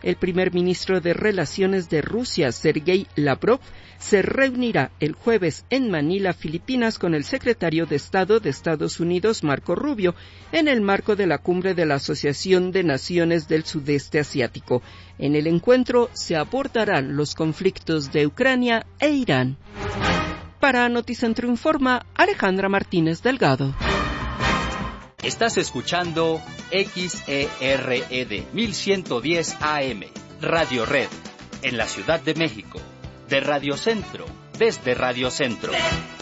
El primer ministro de Relaciones de Rusia, Sergei Lavrov, se reunirá el jueves en Manila, Filipinas, con el secretario de Estado de Estados Unidos, Marco Rubio, en el marco de la cumbre de la Asociación de Naciones del Sudeste Asiático. En el encuentro se abordarán los conflictos de Ucrania e Irán. Para Noticentro Informa, Alejandra Martínez Delgado. Estás escuchando XERED 1110 AM, Radio Red, en la Ciudad de México. De Radio Centro, desde Radio Centro.